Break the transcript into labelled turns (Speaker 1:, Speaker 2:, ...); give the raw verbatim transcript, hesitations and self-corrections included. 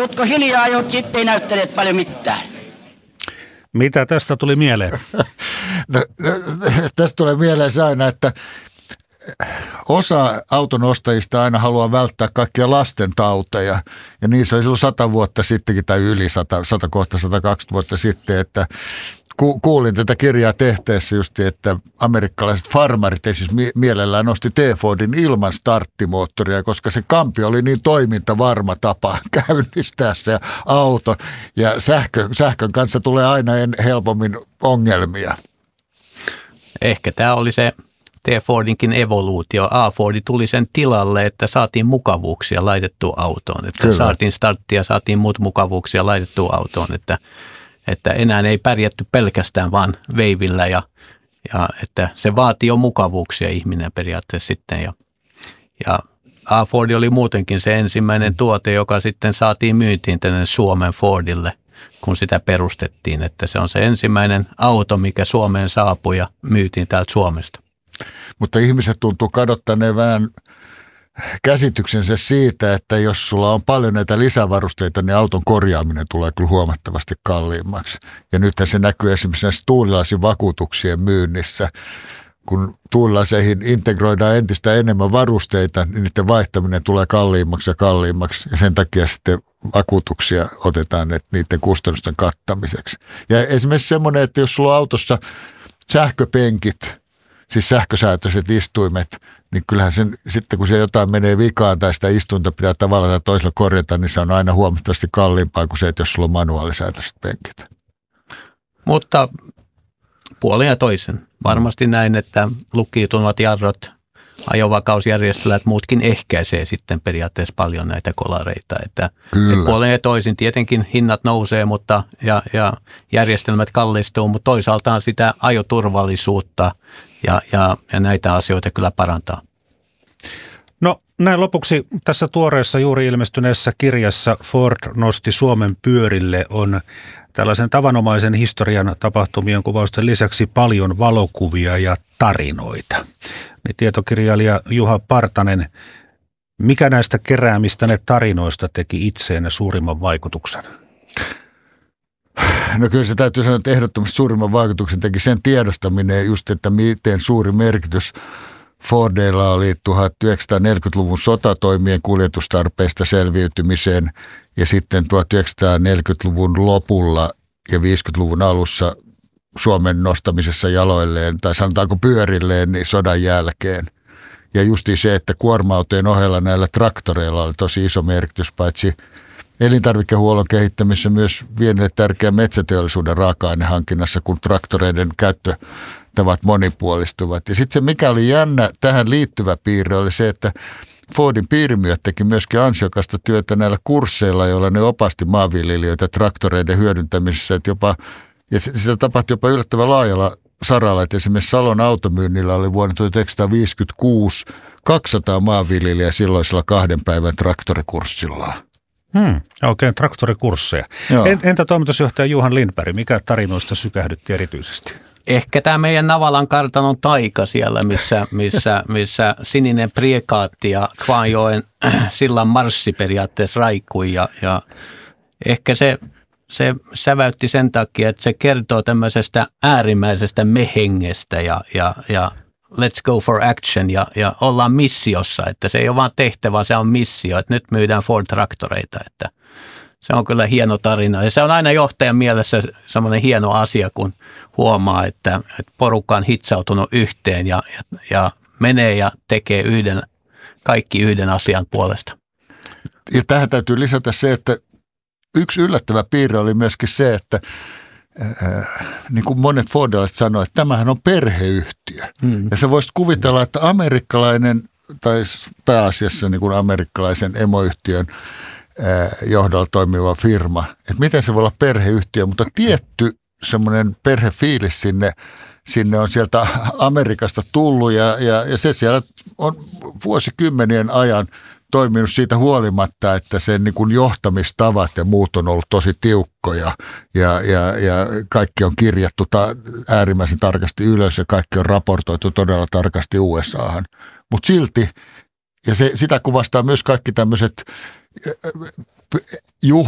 Speaker 1: mutta kun hiljaa ajot sitten ei näyttäneet paljon mitään.
Speaker 2: Mitä tästä tuli mieleen?
Speaker 3: No, no, tästä tulee mieleen se aina, että osa auton ostajista aina haluaa välttää kaikkia lasten tauteja. Ja niin se oli silloin sata vuotta sittenkin, tai yli sata, sata kohta sata kaksikymmentä vuotta sitten, että ku, kuulin tätä kirjaa tehteessä just, että amerikkalaiset farmarit ei siis mielellään nosti T-Fordin ilman starttimoottoria, koska se kampi oli niin toimintavarma tapa käynnistää se auto. Ja sähkö, sähkön kanssa tulee aina en helpommin ongelmia.
Speaker 4: Ehkä tämä oli se T-Fordinkin evoluutio. A-Fordi tuli sen tilalle, että saatiin mukavuuksia laitettua autoon. Että Kyllä. saatiin starttia, saatiin muut mukavuuksia laitettua autoon. Että, että enää ei pärjätty pelkästään vaan veivillä ja, ja että se vaatii jo mukavuuksia ihminen periaatteessa sitten. Ja, ja A-Fordi oli muutenkin se ensimmäinen tuote, joka sitten saatiin myyntiin tänne Suomen Fordille, kun sitä perustettiin. Että se on se ensimmäinen auto, mikä Suomeen saapui ja myytiin täältä Suomesta.
Speaker 3: Mutta ihmiset tuntuu kadottaneen vähän käsityksensä siitä, että jos sulla on paljon näitä lisävarusteita, niin auton korjaaminen tulee kyllä huomattavasti kalliimmaksi. Ja nythän se näkyy esimerkiksi näissä tuulilasin vakuutuksien myynnissä. Kun tuulilaseihin integroidaan entistä enemmän varusteita, niin niiden vaihtaminen tulee kalliimmaksi ja kalliimmaksi. Ja sen takia sitten vakuutuksia otetaan niiden kustannusten kattamiseksi. Ja esimerkiksi semmoinen, että jos sulla on autossa sähköpenkit, siis sähkösäätöiset istuimet, niin kyllähän sen, sitten kun se jotain menee vikaan tai sitä istuinta pitää tavalla tai toisella korjata, niin se on aina huomattavasti kalliimpaa kuin se, että jos sulla on manuaalisäätöiset penkit.
Speaker 4: Mutta puolin ja toisen. Varmasti näin, että lukkiutuvat jarrot, ajovakausjärjestelmät, muutkin ehkäisee sitten periaatteessa paljon näitä kolareita. Että, että puolin ja toisin tietenkin hinnat nousee mutta, ja, ja järjestelmät kallistuu, mutta toisaalta sitä ajoturvallisuutta ja, ja, ja näitä asioita kyllä parantaa.
Speaker 2: No näin lopuksi tässä tuoreessa juuri ilmestyneessä kirjassa Ford nosti Suomen pyörille on tällaisen tavanomaisen historian tapahtumien kuvausten lisäksi paljon valokuvia ja tarinoita. Niin tietokirjailija Juha Partanen, mikä näistä keräämistä ne tarinoista teki itseen suurimman vaikutuksen?
Speaker 3: No kyllä se täytyy sanoa, että ehdottomasti suurimman vaikutuksen teki sen tiedostaminen just, että miten suuri merkitys Fordeilla oli tuhatyhdeksänsataaneljäkymmentäluvun sotatoimien kuljetustarpeista selviytymiseen ja sitten tuhatyhdeksänsataaneljäkymmentäluvun lopulla ja viisikymmentäluvun alussa Suomen nostamisessa jaloilleen tai sanotaanko pyörilleen niin sodan jälkeen. Ja justi se, että kuorma-autojen ohella näillä traktoreilla oli tosi iso merkitys, paitsi elintarvikehuollon kehittämisessä myös vienille tärkeä metsäteollisuuden raaka-ainehankinnassa, kun traktoreiden käyttötavat monipuolistuvat. Ja sitten se, mikä oli jännä tähän liittyvä piirre, oli se, että Fordin piirimyöt teki myöskin ansiokasta työtä näillä kursseilla, joilla ne opasti maanviljelijöitä traktoreiden hyödyntämisessä, että jopa, ja sitä tapahtui jopa yllättävän laajalla saralla, että esimerkiksi Salon automyynnillä oli vuonna tuhatyhdeksänsataaviisikymmentäkuusi kaksisataa maanviljelijää silloisella kahden päivän traktorikurssillaan.
Speaker 2: Hmm, oikein traktorikursseja. Entä toimitusjohtaja Juhan Lindberg, mikä tarinoista sykähdytti erityisesti?
Speaker 4: Ehkä tämä meidän Navalan kartanon taika siellä, missä, missä, missä sininen priekaatti ja Kvaanjoen sillan marssi periaatteessa raikui. Ja, ja ehkä se, se säväytti sen takia, että se kertoo tämmöisestä äärimmäisestä mehengestä ja, ja, ja let's go for action ja, ja ollaan missiossa. Että se ei ole vaan tehtävä, se on missio, että nyt myydään Ford-traktoreita, että se on kyllä hieno tarina ja se on aina johtajan mielessä semmoinen hieno asia, kun huomaa, että, että porukka on hitsautunut yhteen ja, ja, ja menee ja tekee yhden, kaikki yhden asian puolesta.
Speaker 3: Ja tähän täytyy lisätä se, että yksi yllättävä piirre oli myöskin se, että äh, niin kuin monet fordilaiset sanoivat, että tämähän on perheyhtiö. Hmm. Ja sä voisit kuvitella, että amerikkalainen tai pääasiassa niin kuin amerikkalaisen emoyhtiön johdolla toimiva firma, että miten se voi olla perheyhtiö, mutta tietty semmoinen perhefiilis sinne, sinne on sieltä Amerikasta tullut ja, ja, ja se siellä on vuosikymmenien ajan toiminut siitä huolimatta, että sen niin kuin johtamistavat ja muut on ollut tosi tiukkoja ja, ja, ja kaikki on kirjattu ta- äärimmäisen tarkasti ylös ja kaikki on raportoitu todella tarkasti U S A:han, mutta silti, ja se, sitä kuvastaa myös kaikki tämmöiset juh,